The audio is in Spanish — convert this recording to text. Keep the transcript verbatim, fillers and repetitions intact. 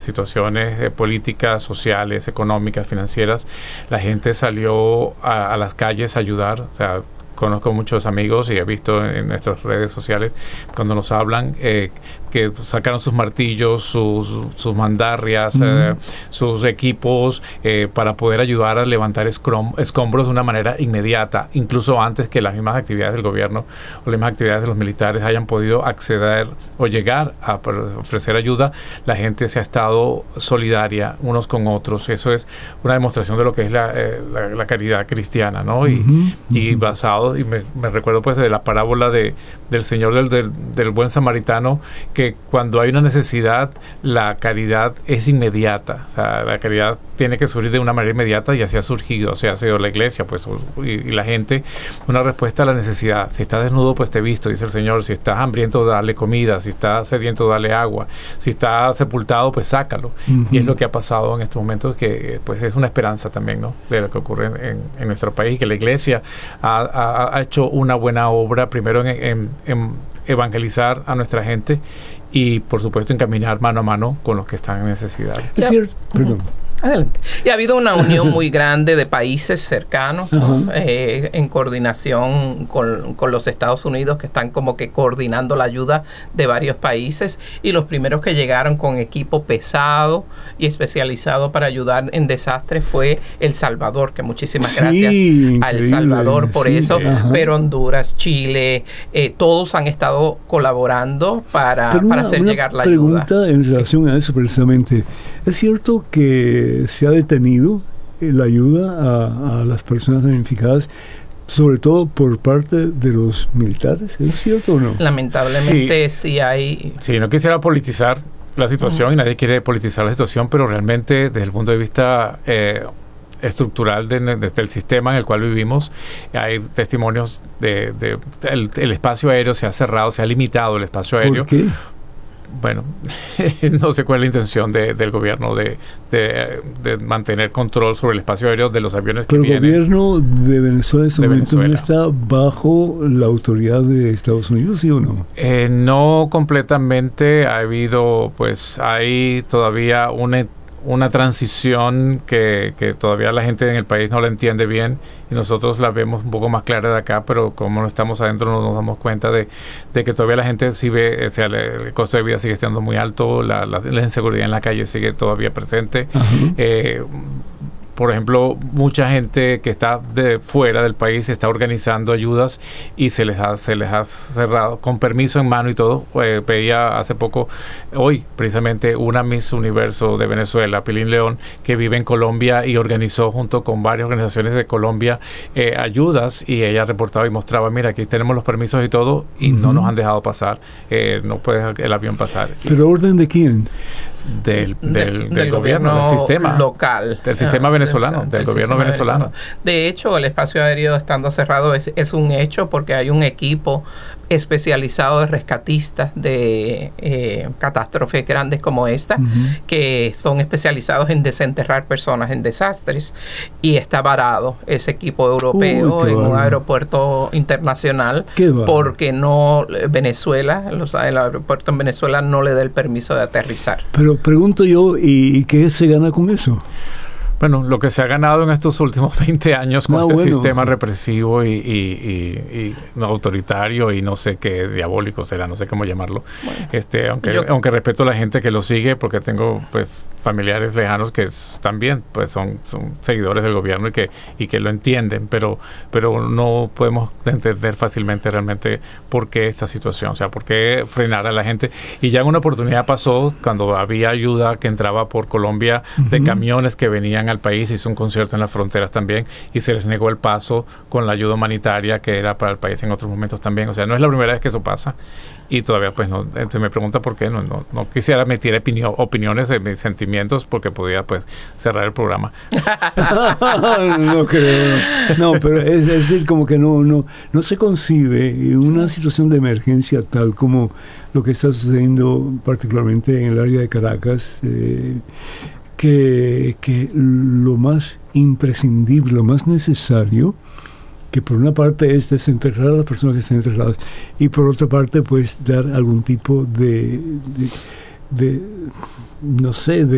situaciones eh, políticas, sociales, económicas, financieras, la gente salió a, a las calles a ayudar. O sea, conozco muchos amigos y he visto en nuestras redes sociales cuando nos hablan eh, que sacaron sus martillos, sus, sus mandarrias, mm. eh, sus equipos eh, para poder ayudar a levantar escrom- escombros de una manera inmediata, incluso antes que las mismas actividades del gobierno o las mismas actividades de los militares hayan podido acceder o llegar a ofrecer ayuda. La gente se ha estado solidaria unos con otros. Eso es una demostración de lo que es la, eh, la, la caridad cristiana, ¿no? Y, mm-hmm. y basado, y me, me recuerdo pues de la parábola de, del Señor del, del, del buen samaritano, que cuando hay una necesidad, la caridad es inmediata. O sea, la caridad tiene que surgir de una manera inmediata y así ha surgido. O sea, ha sido la iglesia, pues, y, y la gente, una respuesta a la necesidad. Si estás desnudo, pues te visto, dice el Señor. Si estás hambriento, dale comida. Si estás sediento, dale agua. Si estás sepultado, pues sácalo. Uh-huh. Y es lo que ha pasado en estos momentos, que pues es una esperanza también, ¿no?, de lo que ocurre en, en nuestro país, que la iglesia ha, ha, ha hecho una buena obra, primero en, en, en evangelizar a nuestra gente y, por supuesto, encaminar mano a mano con los que están en necesidad. Es cierto. Perdón. Adelante. Y ha habido una unión muy grande de países cercanos, ¿no? eh, en coordinación con, con los Estados Unidos, que están como que coordinando la ayuda de varios países, y los primeros que llegaron con equipo pesado y especializado para ayudar en desastres fue El Salvador, que muchísimas sí, gracias a El Salvador por sí, eso, ajá. pero Honduras, Chile, eh, todos han estado colaborando para, pero para una, hacer una llegar la ayuda. Pregunta en relación sí. a eso precisamente. ¿Es cierto que se ha detenido la ayuda a, a las personas damnificadas, sobre todo por parte de los militares? ¿Es cierto o no? Lamentablemente sí, sí hay... Sí, no quisiera politizar la situación, uh-huh. y nadie quiere politizar la situación, pero realmente desde el punto de vista eh, estructural de, de, del sistema en el cual vivimos, hay testimonios de, de, de el, el espacio aéreo se ha cerrado, se ha limitado el espacio aéreo. ¿Por qué? Bueno, no sé cuál es la intención de, del gobierno de, de, de mantener control sobre el espacio aéreo de los aviones que Pero vienen. el gobierno de Venezuela en este momento Venezuela. no está bajo la autoridad de Estados Unidos, ¿sí o no? Eh, no completamente. Ha habido, pues, hay todavía una una transición que, que todavía la gente en el país no la entiende bien y nosotros la vemos un poco más clara de acá, pero como no estamos adentro no nos damos cuenta de, de que todavía la gente sí ve, o sea, el, el costo de vida sigue estando muy alto, la, la, la inseguridad en la calle sigue todavía presente. Uh-huh. eh, Por ejemplo, mucha gente que está de fuera del país está organizando ayudas y se les ha, se les ha cerrado, con permiso en mano y todo. Eh, veía hace poco, hoy precisamente, una Miss Universo de Venezuela, Pilín León, que vive en Colombia y organizó junto con varias organizaciones de Colombia eh, ayudas, y ella reportaba y mostraba, mira, aquí tenemos los permisos y todo, y uh-huh. no nos han dejado pasar, eh, no puede el avión pasar. ¿Pero orden de quién? Del, del, del, del, del gobierno, gobierno del sistema local, del sistema ah, venezolano, del, del, del gobierno venezolano. venezolano. De hecho, el espacio aéreo estando cerrado es, es un hecho, porque hay un equipo especializado de rescatistas de eh, catástrofes grandes como esta, uh-huh. que son especializados en desenterrar personas en desastres, y está varado ese equipo europeo Uy, en un aeropuerto internacional porque no Venezuela, los, el aeropuerto en Venezuela no le da el permiso de aterrizar. Pero pregunto yo, ¿y qué se gana con eso? Bueno, lo que se ha ganado en estos últimos veinte años con no, este bueno. sistema represivo y, y, y, y no autoritario y no sé qué diabólico será, no sé cómo llamarlo. Bueno, este, aunque yo, aunque respeto a la gente que lo sigue, porque tengo pues familiares lejanos que también pues son, son seguidores del gobierno y que y que lo entienden, pero pero no podemos entender fácilmente realmente por qué esta situación, o sea, por qué frenar a la gente. Y ya en una oportunidad pasó cuando había ayuda que entraba por Colombia uh-huh. de camiones que venían al país, hizo un concierto en las fronteras también y se les negó el paso con la ayuda humanitaria que era para el país en otros momentos también. O sea, no es la primera vez que eso pasa y todavía pues no, entonces me pregunta por qué no, no, no quisiera emitir opinio, opiniones de mis sentimientos porque podía pues cerrar el programa. No creo, no, pero es, es decir, como que no, no, no se concibe una sí. situación de emergencia tal como lo que está sucediendo particularmente en el área de Caracas, eh, que, que lo más imprescindible, lo más necesario, que por una parte es desenterrar a las personas que están enterradas y por otra parte pues dar algún tipo de, de, de no sé, de